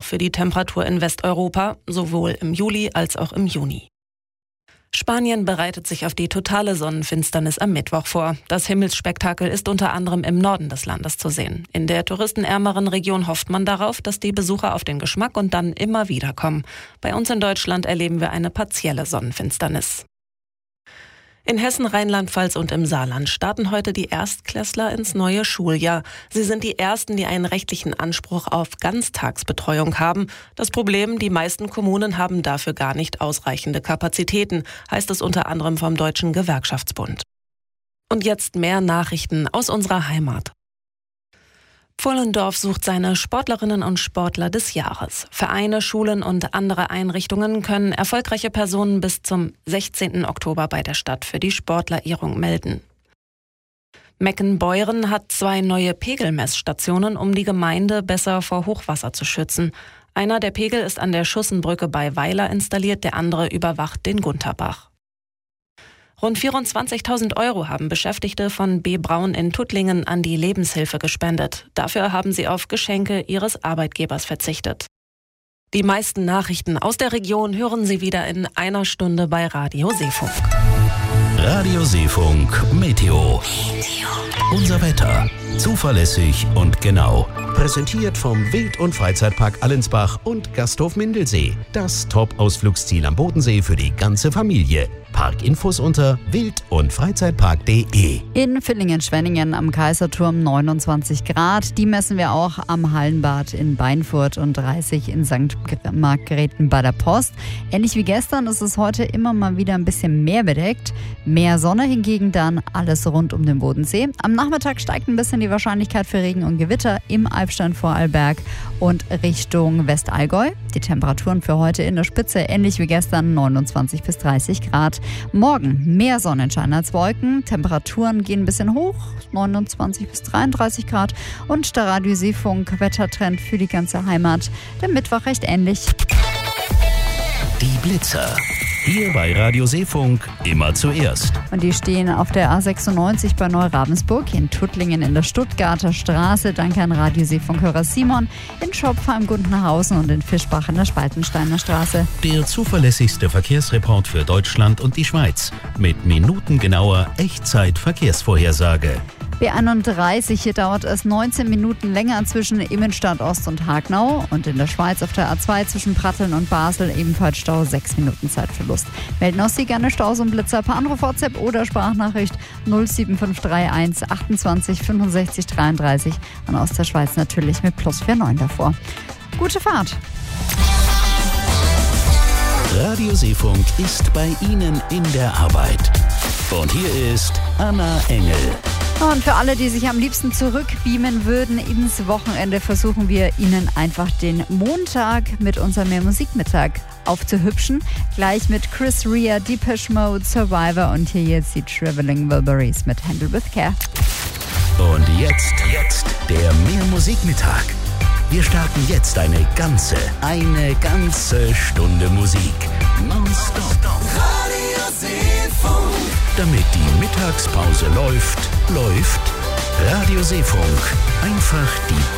für die Temperatur in Westeuropa, sowohl im Juli als auch im Juni. Spanien bereitet sich auf die totale Sonnenfinsternis am Mittwoch vor. Das Himmelsspektakel ist unter anderem im Norden des Landes zu sehen. In der touristenärmeren Region hofft man darauf, dass die Besucher auf den Geschmack und dann immer wieder kommen. Bei uns in Deutschland erleben wir eine partielle Sonnenfinsternis. In Hessen, Rheinland-Pfalz und im Saarland starten heute die Erstklässler ins neue Schuljahr. Sie sind die Ersten, die einen rechtlichen Anspruch auf Ganztagsbetreuung haben. Das Problem, die meisten Kommunen haben dafür gar nicht ausreichende Kapazitäten, heißt es unter anderem vom Deutschen Gewerkschaftsbund. Und jetzt mehr Nachrichten aus unserer Heimat. Pfullendorf sucht seine Sportlerinnen und Sportler des Jahres. Vereine, Schulen und andere Einrichtungen können erfolgreiche Personen bis zum 16. Oktober bei der Stadt für die Sportlerehrung melden. Meckenbeuren hat 2 neue Pegelmessstationen, um die Gemeinde besser vor Hochwasser zu schützen. Einer der Pegel ist an der Schussenbrücke bei Weiler installiert, der andere überwacht den Gunterbach. Rund 24.000 € haben Beschäftigte von B. Braun in Tuttlingen an die Lebenshilfe gespendet. Dafür haben sie auf Geschenke ihres Arbeitgebers verzichtet. Die meisten Nachrichten aus der Region hören Sie wieder in einer Stunde bei Radio Seefunk. Radio Seefunk Meteo. Unser Wetter. Zuverlässig und genau. Präsentiert vom Wild- und Freizeitpark Allensbach und Gasthof Mindelsee. Das Top-Ausflugsziel am Bodensee für die ganze Familie. Parkinfos unter wild-und-freizeitpark.de. In Villingen-Schwenningen am Kaiserturm 29 Grad. Die messen wir auch am Hallenbad in Beinfurt und 30 in St. Margrethen bei der Post. Ähnlich wie gestern ist es heute immer mal wieder ein bisschen mehr bedeckt. Mehr Sonne hingegen dann alles rund um den Bodensee. Am Nachmittag steigt ein bisschen die Wahrscheinlichkeit für Regen und Gewitter im Albstein-Vorarlberg und Richtung Westallgäu. Die Temperaturen für heute in der Spitze ähnlich wie gestern 29 bis 30 Grad. Morgen mehr Sonnenschein als Wolken. Temperaturen gehen ein bisschen hoch, 29 bis 33 Grad. Und der Radio Seefunk Wettertrend für die ganze Heimat. Der Mittwoch recht ähnlich. Die Blitzer. Hier bei Radio Seefunk immer zuerst. Und die stehen auf der A96 bei Neuravensburg, in Tuttlingen in der Stuttgarter Straße. Danke an Radio Seefunk-Hörer Simon, in Schopfheim, Gundenhausen und in Fischbach in der Spaltensteiner Straße. Der zuverlässigste Verkehrsreport für Deutschland und die Schweiz. Mit minutengenauer Echtzeit-Verkehrsvorhersage. B31, hier dauert es 19 Minuten länger zwischen Immenstadt Ost und Hagnau. Und in der Schweiz auf der A2 zwischen Pratteln und Basel ebenfalls Stau, 6 Minuten Zeitverlust. Melden aus Sie gerne Staus und Blitzer per Anruf, WhatsApp oder Sprachnachricht 07531 28 65 33 und aus der Schweiz natürlich mit +49 davor. Gute Fahrt! Radio Seefunk ist bei Ihnen in der Arbeit. Und hier ist Anna Engel. Und für alle, die sich am liebsten zurückbeamen würden ins Wochenende, versuchen wir Ihnen einfach den Montag mit unserem Mehrmusikmittag aufzuhübschen. Gleich mit Chris Rea, Depeche Mode, Survivor und hier jetzt die Traveling Wilburys mit Handle with Care. Und jetzt der Mehrmusikmittag. Wir starten jetzt eine ganze Stunde Musik. Nonstop. Radio Seefunk. Damit die Mittagspause läuft Radio Seefunk. Einfach die